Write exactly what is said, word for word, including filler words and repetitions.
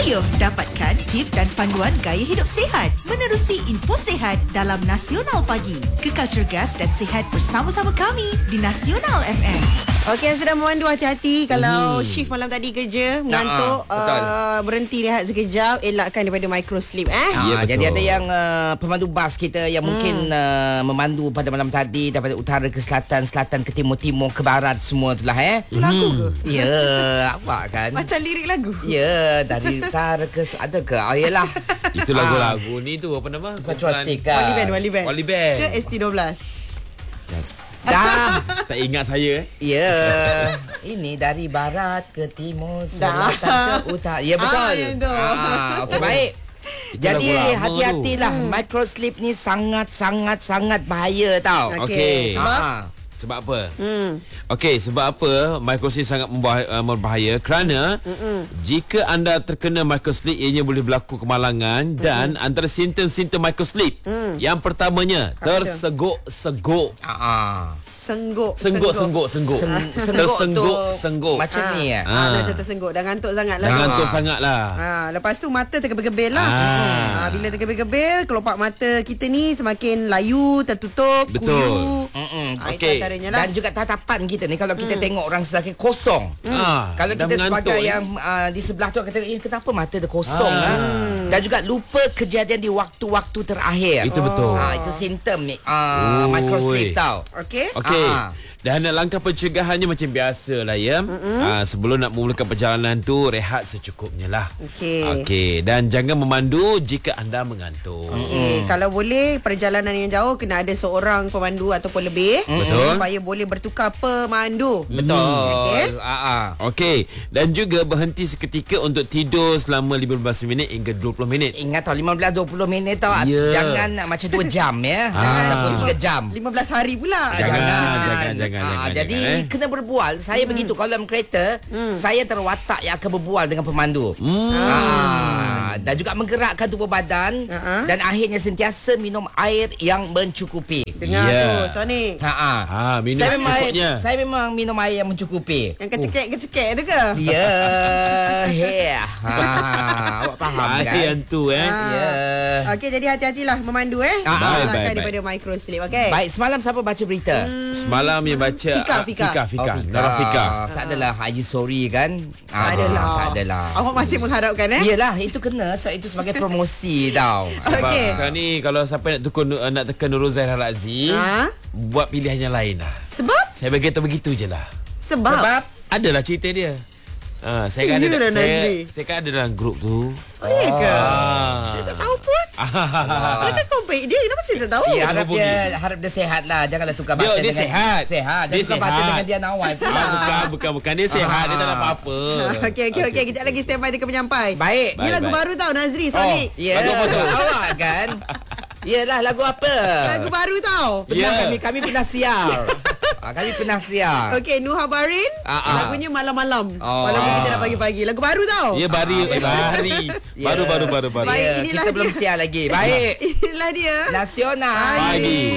Ayuh dapatkan tip dan panduan gaya hidup sihat menerusi info sihat dalam Nasional Pagi. Kekal cergas dan sihat bersama-sama kami di Nasional F M. Okey, yang sedang memandu hati-hati kalau hmm. shift malam tadi kerja mengantuk, nah, uh, berhenti rehat sekejap, elakkan daripada micro sleep eh. Ya, jadi ada yang uh, pemandu bas kita yang hmm. mungkin uh, memandu pada malam tadi daripada utara ke selatan, selatan ke timur, timur ke barat, semua itulah eh. Itu lagu ke? Ya, apa kan? Macam lirik lagu. Ya, dari utara ke selatan ada ke? Oh, yalah. Itu lagu-lagu ni tu apa nama? Patriotik kan. Wali Band, Wali Band. Wali Band. Ke S T dua belas. Dah. Tak ingat saya eh. Ya. Ini dari barat ke timur, selatan ke utara. Ya, betul. Ah, ya, betul. Ah, okey, baik. Itu Jadi lagu lama hati-hatilah. tu. Micro sleep ni sangat-sangat-sangat bahaya tau. Okey. Sebab? Ah. Sebab apa? Hmm. Okey, sebab apa microsleep sangat membahaya, uh, berbahaya? Kerana Mm-mm. jika anda terkena microsleep, ianya boleh berlaku kemalangan. Mm-mm. Dan antara simptom-simptom microsleep, mm. yang pertamanya terseguk-seguk. Ah. Sengguk, Sengguk, sengguk, sengguk. Sen- Tersengguk, tu sengguk. Macam Ah. ni eh. Ah, Ah. macam tersengguk dan ngantuk sangat lah. Dah ngantuk Ah. sangat lah. Ha, lepas tu mata tergebil-gebil lah. Ah. Ha, bila tergebil-gebil, kelopak mata kita ni semakin layu, tertutup, Betul. kuyu. Mm-mm. Ha, Okey. itu antaranya lah. Dan juga tatapan kita ni kalau kita hmm. tengok orang semakin kosong. Ah, Kalau dah kita mengantuk sebagai ni. yang uh, di sebelah tu kata, eh, kenapa mata dia kosong Ah. ah. Dan juga lupa kejadian di waktu-waktu terakhir. Itu betul. Ah, itu simptom ni uh, Oi. microsleep tau. Okey. Okey. Ah. Dan langkah pencegahannya macam biasa lah ya. Ah, sebelum nak memulakan perjalanan tu, rehat secukupnya lah. Okey. Okey. Dan jangan memandu jika anda mengantuk. Okey, kalau boleh perjalanan yang jauh kena ada seorang pemandu ataupun lebih. Betul. Supaya boleh bertukar pemandu. Betul. Okey. Ah, ah. Okey. Dan juga berhenti seketika untuk tidur selama lima belas minit hingga dua puluh minit. Ingat tau lima belas dua puluh minit tau. Ya. Jangan uh, macam dua jam ya. Ah. Ataupun tiga jam. lima belas hari pula. Jangan, jangan, jangan. Ah, jangan, jadi jangan, eh. kena berbual. Saya hmm. begitu kalau dalam kereta, hmm. saya terwatak yang akan berbual dengan pemandu. Hmm. Ah, dan juga menggerakkan tubuh badan Uh-huh. dan akhirnya sentiasa minum air yang mencukupi. Dengar Ya. tu, Sonic. Ha ah. Ah, minum Saya memang secukupnya. saya memang minum air yang mencukupi. Yang kecekek-kecekek tu ke? Ya, yeah. Ha, awak faham Ah, kan? yang tu eh. Ah. Ya. Okey, jadi hati-hatilah memandu eh. Ah, baik, Elakkan baik, daripada micro sleep, okey? Baik, semalam siapa baca berita? Hmm. Semalam yang baca Fika, ah, Fika. Fika, Fika. Oh, Nara Fika. Tak adalah Haji Sorry kan? Tak adalah. Tak adalah. Awak masih mengharapkan eh? Yelah, itu kena sebab itu sebagai promosi tau. Sebab Okey. sekarang ni kalau siapa nak tukar nak tekan Nurul Zahir Razi, Ha? buat pilihan yang lain lah. Sebab? Saya bagi tahu begitu je lah. Sebab? Sebab Adalah cerita dia. Ha, saya kan ada Iyalah, saya, Nazri. saya kan ada dalam grup tu. Oh, ya ke? Ah. Saya tak tahu pun. Adakah kau baik dia? Kenapa saya tak tahu? ya, harap Aku dia harap dia sehat lah. Janganlah tukar Dia- batin dia dengan sehat. Sehat. Dia Dia tukar batin sehat. dengan dia Nawai pula. Ah, bukan, bukan, bukan. Dia sehat. Dia tak ada apa-apa. Okey, okey, okey. Kejap lagi stand by dekat penyampai. Baik. Ni Baik, lagu baik. baru tau, Nazri, Sonic. Ya, Lagu apa tu? awak kan? Yelah, lagu apa? Lagu baru tau. Pernah Ya. kami kami pernah siar. ah, kami pernah siar. Okey, Nuha Barin. Ah, ah. Lagunya malam-malam. Oh. Walaupun kita dah pagi-pagi. Lagu baru tau. Ya, bari. Eh, bari. Ya. Baru, baru, baru, baru. Baik, Ya, inilah kita dia. belum siar lagi. Baik. Inilah dia. Nasional. Pagi.